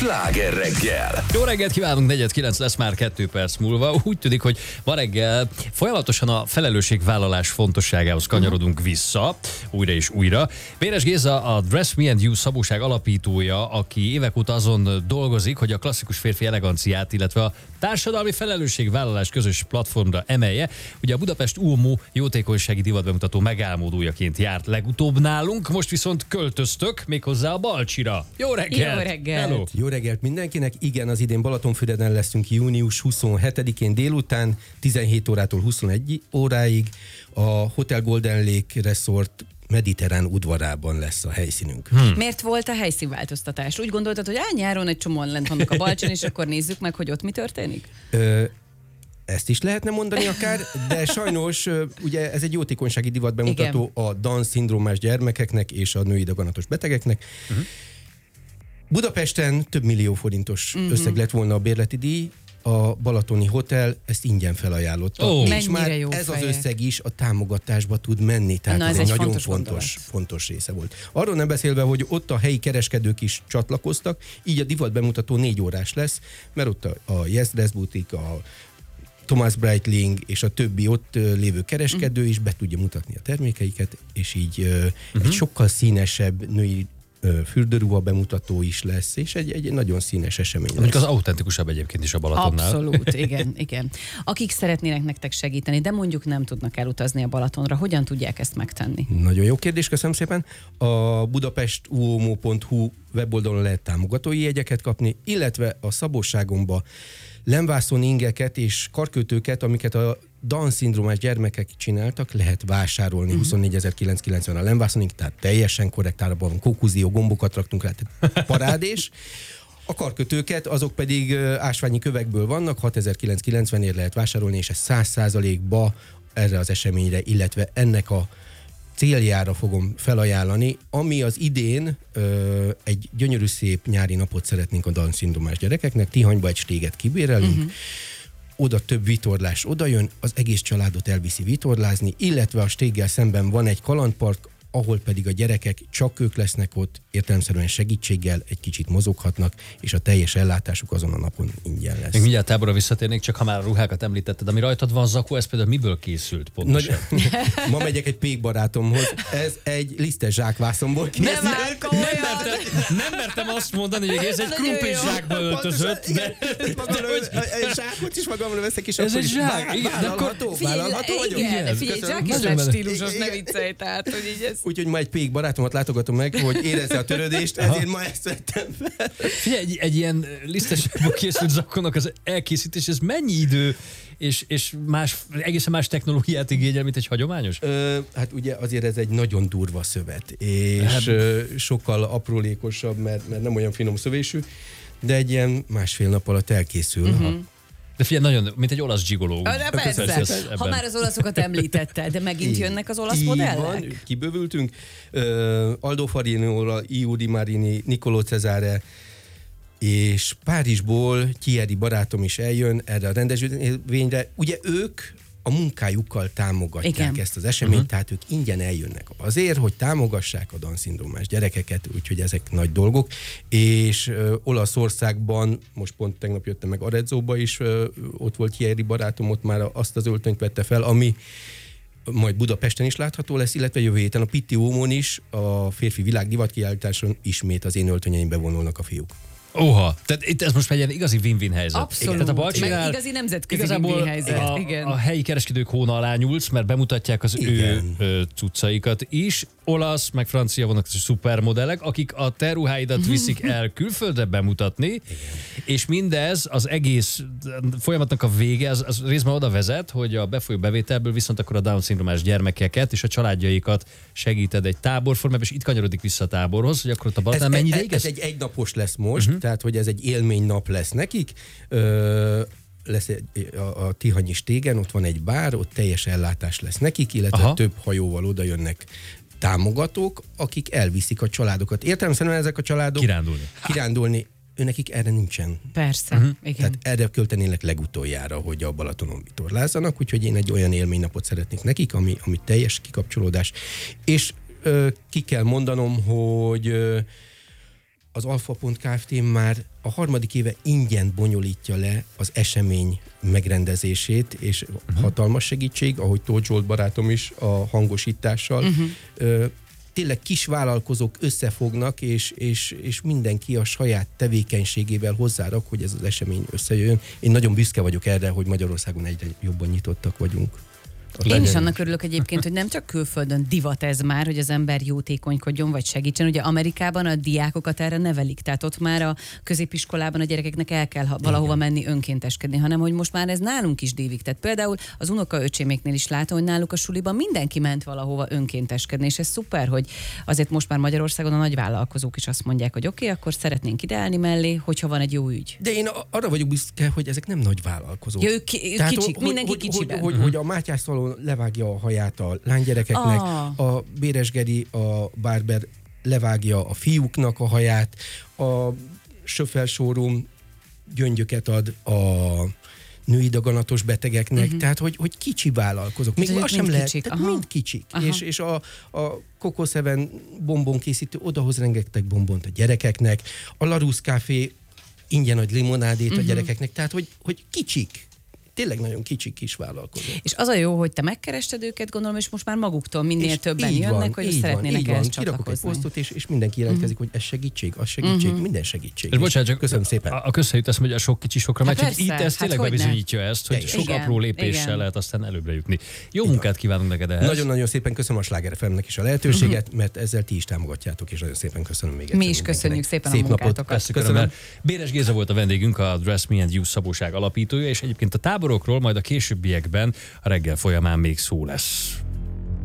Sláger reggel! Jó reggelt kívánunk, 4:09 lesz már 2 perc múlva. Úgy tűnik, hogy ma reggel folyamatosan a felelősségvállalás fontosságához kanyarodunk vissza, újra és újra. Véres Géza, a Dress Me and You szabóság alapítója, aki évek óta azon dolgozik, hogy a klasszikus férfi eleganciát, illetve a társadalmi felelősségvállalás közös platformra emelje. Ugye a Budapest UOMO jótékonysági divatbemutató megálmodójaként járt legutóbb nálunk, most viszont költöztök méghozzá a Balcsira. Jó reggelt! Jó reggelt! Hello. Jó reggelt mindenkinek! Igen, az idén Balatonfüreden leszünk június 27-én délután, 17 órától 21 óráig. A Hotel Golden Lake Resort mediterrán udvarában lesz a helyszínünk. Miért volt a helyszínváltoztatás? Úgy gondoltad, hogy nyáron egy csomóan lent vannak a Balcson, és akkor nézzük meg, hogy ott mi történik? Ezt is lehetne mondani akár, de sajnos ugye ez egy jótékonysági divatbemutató a Down-szindrómás gyermekeknek és a női daganatos betegeknek. Budapesten több millió forintos összeg lett volna a bérleti díj, a balatoni hotel ezt ingyen felajánlotta. És már jó ez fejek. az összeg is a támogatásba tud menni, tehát Na, ez egy nagyon fontos fontos része volt. Arról nem beszélve, hogy ott a helyi kereskedők is csatlakoztak, így a divat bemutató 4 órás lesz, mert ott a Yes Dress Boutique, a Thomas Breitling és a többi ott lévő kereskedő is be tudja mutatni a termékeiket, és így egy sokkal színesebb női fürdőruha bemutató is lesz, és egy nagyon színes esemény lesz. Mondjuk az autentikusabb egyébként is a Balatonnál. Abszolút, igen. Akik szeretnének nektek segíteni, de mondjuk nem tudnak elutazni a Balatonra, hogyan tudják ezt megtenni? Nagyon jó kérdés, köszönöm szépen. A budapestuomo.hu weboldalon lehet támogatói jegyeket kapni, illetve a Szabóságomba lemvászon ingeket és karkötőket, amiket a Down-szindrómás gyermekek csináltak, lehet vásárolni. 24.990 a lemvászoning, tehát teljesen korrekt árakban van, kokúzió, gombokat raktunk rá, tehát parádés. A karkötőket, azok pedig ásványi kövekből vannak, 6.990-ért lehet vásárolni, és ez 100%-ba erre az eseményre, illetve ennek a céljára fogom felajánlani, ami az idén egy gyönyörű szép nyári napot szeretnénk a Down-szindrómás gyerekeknek. Tihanyba egy stéget kibérelünk, oda több vitorlás odajön, az egész családot elviszi vitorlázni, illetve a stéggel szemben van egy kalandpark, ahol pedig a gyerekek, csak ők lesznek ott, értelemszerűen segítséggel egy kicsit mozoghatnak, és a teljes ellátásuk azon a napon ingyen lesz. Még mindjárt táborra visszatérnék, csak ha már a ruhákat említetted, ami rajtad van, zakó, ez például miből készült pontosan? Ma megyek egy pékbarátomhoz, ez egy lisztes zsákvászonból készült. Nem mertem azt mondani, hogy ez egy krumplis zsákba öltözött, de zsákot is magamra veszek, és ez akkor egy is zsák. vállalható vagyok. Igen, figyelj, zsák is lett stílusos, ne viccelj, tehát, hogy így ez... Úgyhogy ma egy pék barátomat látogatom meg, hogy érezze a törődést, ezért ma ezt vettem fel. Figyelj, egy ilyen lisztesből készült zakkonak az elkészítés, ez mennyi idő, és egészen más technológiát igényel, mint egy hagyományos? Hát ugye azért ez egy nagyon durva szövet, és sokkal aprólékosabb, mert nem olyan finom szövésű, de egy ilyen 1,5 nap alatt elkészül. De figyelj, nagyon, mint egy olasz gigoló. De persze, ha már az olaszokat említetted, de megint jönnek az olasz modellek? Van, kibővültünk. Aldo Farinóra, Iuri Marini, Nicolò Cesare, és Párizsból Thierry barátom is eljön erre a rendezvényre. Ugye ők a munkájukkal támogatják ezt az eseményt, tehát ők ingyen eljönnek azért, hogy támogassák a Down-szindrómás gyerekeket, úgyhogy ezek nagy dolgok. És Olaszországban, most pont tegnap jöttem meg Arezzóba is, ott volt Thierry barátom, ott már azt az öltönyt vette fel, ami majd Budapesten is látható lesz, illetve jövő héten a Pitti Uomon is, a férfi világ divatkiállításon ismét az én öltönyeimbe vonulnak a fiúk. Oha, tehát itt ez most már egy igazi win-win helyzet. Abszolút. Tehát a Balcsinál meg igazi nemzetközi win-win helyzet. A helyi kereskedők hóna alá nyúlsz, mert bemutatják az ő cuccaikat is. Olasz, meg francia vannak szupermodellek, akik a te ruháidat viszik el külföldre bemutatni, és mindez az egész folyamatnak a vége, az részben oda vezet, hogy a befolyó bevételből viszont akkor a Down-szindrómás gyermekeket és a családjaikat segíted egy táborformában, és itt kanyarodik vissza a táborhoz, hogy akkor ott a Balatón mennyi ideig? Ez egy egynapos lesz most, tehát hogy ez egy élménynap lesz nekik. Lesz a Tihanyi stégen, ott van egy bár, ott teljes ellátás lesz nekik, illetve több hajóval oda jönnek támogatók, akik elviszik a családokat. Értelemszerűen ezek a családok kirándulni. Őnekik erre nincsen. Persze, igen. Tehát erre költenének legutoljára, hogy a Balatonon vitorlázzanak, úgyhogy én egy olyan élménynapot szeretnék nekik, ami teljes kikapcsolódás. És ki kell mondanom, hogy az Alfa.Kft. Már a 3. éve ingyen bonyolítja le az esemény megrendezését, és hatalmas segítség, ahogy Tóth Zsolt barátom is a hangosítással. Tényleg kis vállalkozók összefognak, és mindenki a saját tevékenységével hozzárak, hogy ez az esemény összejöjjön. Én nagyon büszke vagyok erre, hogy Magyarországon egyre jobban nyitottak vagyunk. Én is annak örülök egyébként, hogy nem csak külföldön divat ez már, hogy az ember jótékonykodjon vagy segítsen. Ugye Amerikában a diákokat erre nevelik, tehát ott már a középiskolában a gyerekeknek el kell valahova menni önkénteskedni, hanem hogy most már ez nálunk is dívik. Tehát például az unokaöcséméknél is látom, hogy náluk a suliban mindenki ment valahova önkénteskedni, és ez szuper, hogy azért most már Magyarországon a nagy vállalkozók is azt mondják, hogy oké, akkor szeretnénk ideálni mellé, hogyha van egy jó ügy. De én arra vagyok büszke, hogy ezek nem nagy vállalkozók. Ja, ők kicsik, mindenki kicsiben. Hogy a Mátyás szalon levágja a haját a lánygyerekeknek, a Béres Geri, a barber levágja a fiúknak a haját, a Schöffel Showroom gyöngyöket ad a női daganatos betegeknek, tehát hogy kicsi vállalkozók. Még az sem lehet, tehát mind kicsik. És a Coco Seven bombon készítő odahoz rengeteg bombont a gyerekeknek, a Larus Café ingyen ad limonádét a gyerekeknek, tehát hogy kicsik. Tényleg nagyon kicsi kis vállalkozók. És az a jó, hogy te megkerested őket, gondolom, és most már maguktól minél többen jönnek, hogy szeretnének ehhez csatlakozni. Egy posztot, és mindenki jelentkezik, hogy ez segítség, az segítség, minden segítség. És bocsánat, csak köszönöm szépen. A közhelyütt azt mondja, a sok kicsi sokra megy, hogy itt ez tényleg bebizonyítja ezt, hogy sok Igen, apró lépéssel igen. lehet aztán előbbre jutni. Jó munkát kívánunk neked ehhez. Nagyon-nagyon szépen köszönöm a Sláger FM-nek is a lehetőséget, mert ezzel ti is támogatjátok, és nagyon szépen köszönöm még egyszer. Mi is köszönjük szépen a Szép napot. munkátokat. Köszönöm. Béres Géza volt a vendégünk, a Dress Me and You szabóság alapítója, és egyébként a táborokról majd a későbbiekben a reggel folyamán még szó lesz.